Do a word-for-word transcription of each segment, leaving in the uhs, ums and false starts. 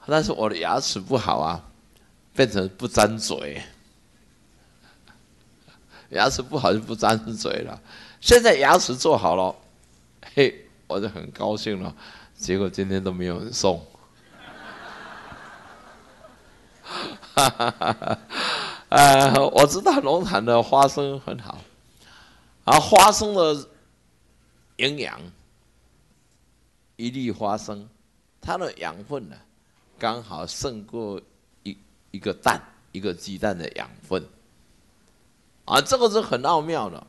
但是我的牙齿不好啊，变成不沾嘴。牙齿不好就不沾嘴了。现在牙齿做好了，嘿，我就很高兴了。结果今天都没有人送。呃，我知道龙潭的花生很好，而花生的营养，一粒花生，它的养分呢，刚好胜过一一个蛋，一个鸡蛋的养分。啊，这个是很奥妙的。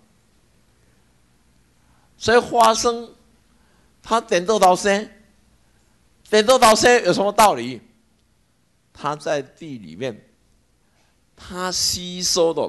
所以花生，它点豆桃生，点豆桃生有什么道理？它在地里面，它吸收的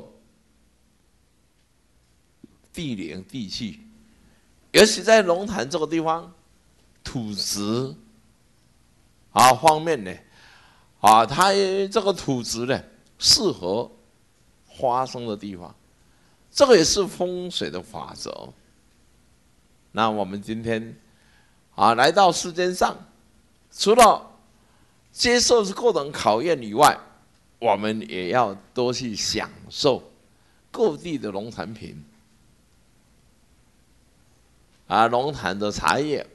地灵地气，尤其在龙潭这个地方，土质啊方面呢，啊，它这个土质呢适合花生的地方，这个也是风水的法则。那我们今天啊来到世间上，除了接受各种考验以外，我们也要多去享受各地的农产品啊，龙潭的茶叶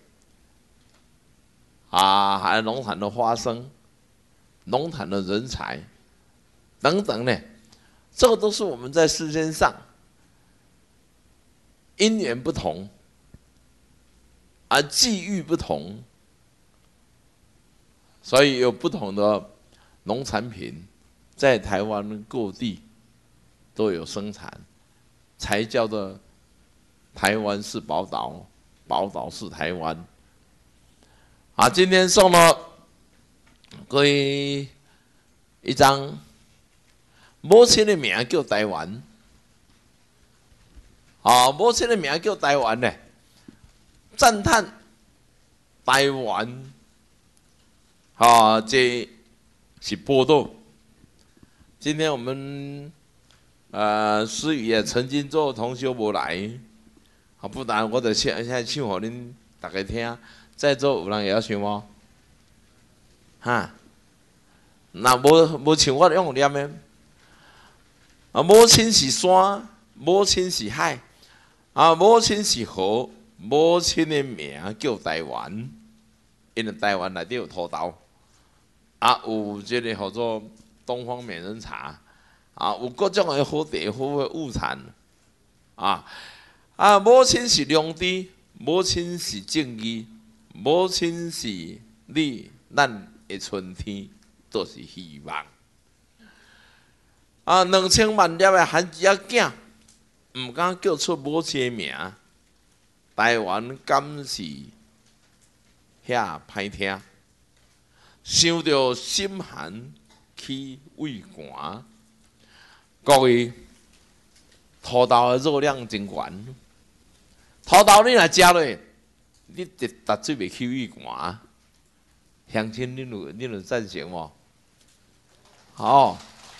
啊，还有龙潭的花生、龙潭的人才等等呢，这个都是我们在世间上因缘不同，而际遇不同，所以有不同的农产品在台湾各地都有生产，才叫做台湾是宝岛，宝岛是台湾。啊，今天送了各位一张母亲的名叫台湾，啊，母亲的名叫台湾呢，赞叹台湾，啊，这是报道。今天我们呃思雨也曾经做同修无来，啊，不然我就现在唱给恁大家听。在座有人会晓唱吗？哈，那无无唱我用念的。啊，母亲是山，母亲是海，啊，母亲是河，母亲的名叫台湾，因为台湾内底有土豆，啊，有这个叫做东方美人茶，啊，有各种的好地好的物产，啊啊，母亲是良知，母亲是正义。母亲是你，咱的春天都是希望。啊，两千万粒的汉子仔囝，唔敢叫出母亲的名，台湾敢是遐歹听？想着心寒起胃寒，各位土豆的热量真悬，土豆你若食落。你直达水袂起胃寒，乡亲，你有你有赞成无？好，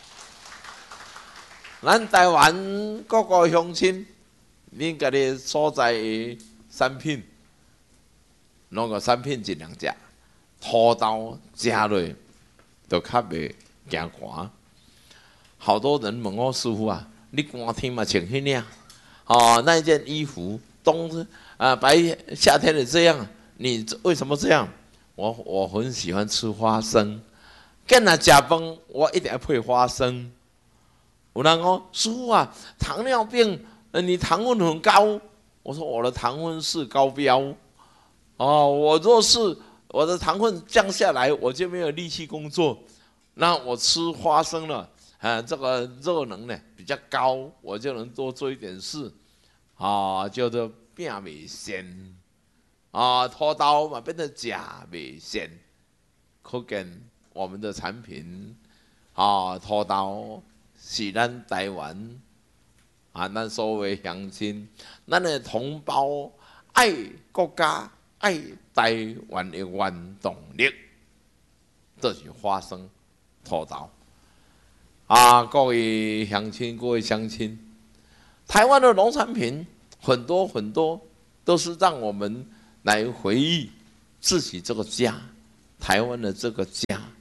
咱台湾各个乡亲，恁家己所在的产品，哪个产品尽量食，土豆食落就较袂惊寒。好多人问我师傅啊，你寒天嘛穿迄领，哦，那一件衣服冬。啊，白夏天的这样，你为什么这样？我我很喜欢吃花生，跟他加饭，我一定要配花生。有人说，师傅啊，糖尿病，你糖分很高。我说我的糖分是高标，哦，我若是我的糖分降下来，我就没有力气工作。那我吃花生了，啊，这个热能呢比较高，我就能多做一点事，啊，叫做。拼袂鲜啊，土豆嘛变得假袂鲜，可见我们的产品啊，土豆是咱台湾啊，咱所谓乡亲，咱的同胞爱国家、爱台湾的原动力，这是花生、土豆啊，各位乡亲、各位乡亲，台湾的农产品。很多很多都是让我们来回忆自己这个家，台湾的这个家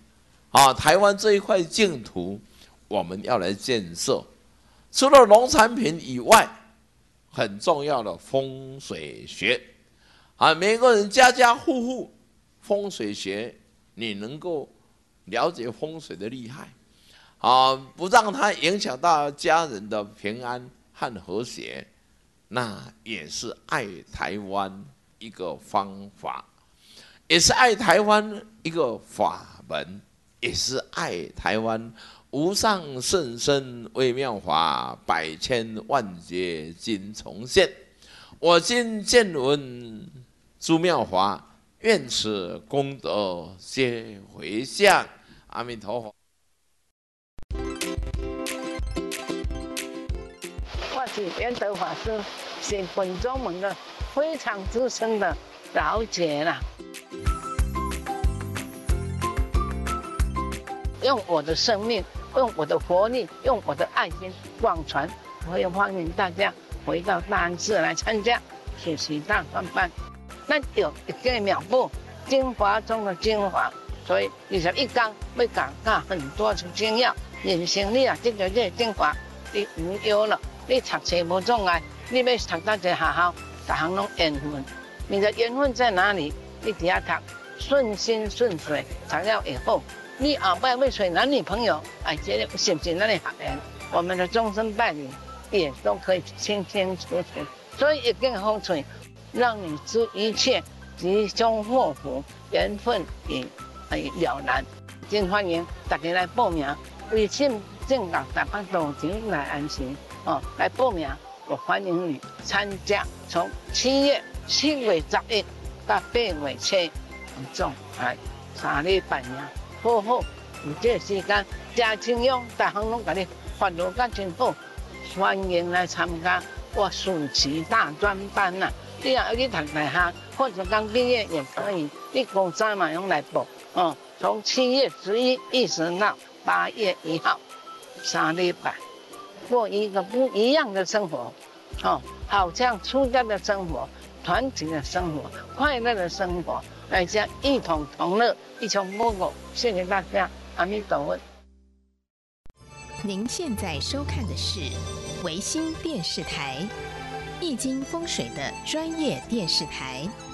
啊，台湾这一块净土，我们要来建设。除了农产品以外，很重要的风水学啊，每个人家家户户风水学，你能够了解风水的厉害啊，不让它影响到家人的平安和和谐，那也是爱台湾一个方法，也是爱台湾一个法门，也是爱台湾无上甚深微妙法，百千万劫今重现。我今见闻诸妙法，愿此功德皆回向。阿弥陀佛。 我是圆德法师，是本宗门的非常资深的老姐啦。用我的生命，用我的活力，用我的爱心广传，我也欢迎大家回到大安寺来参加学习大专班。那有一个妙步，精华中的精华，所以二十一讲要讲到很多的精要。人生你啊，这个这个精华，你唔要了，你读册无障碍，你要读到一个学校，逐项拢缘分。你的缘分在哪里？你底下读，顺心顺水，读了以后。你后摆要找男女朋友，哎，这个是不是那里学缘？我们的终身伴侣也都可以清清楚楚。所以一定风水，让你知一切吉凶祸福，缘分也哎了然。真欢迎大家来报名，微信正港台北道场来安心哦，来报名，我欢迎你参加。从七月七月十一到八月七，总哎三礼拜呀。好好，有这个时间，真清勇，大行拢甲你发落甲真好，欢迎来参加我暑期大专班呐、啊！你若要去读大学，或者刚毕业也可以，你高三嘛用来报哦。从七月十一一直到八月一号，三礼拜，过一个不一样的生活哦，好像出家的生活、团体的生活、快乐的生活。大家一同同乐，一同报告，谢谢大家，阿弥陀佛。 您现在收看的是维新电视台《易经风水》的专业电视台。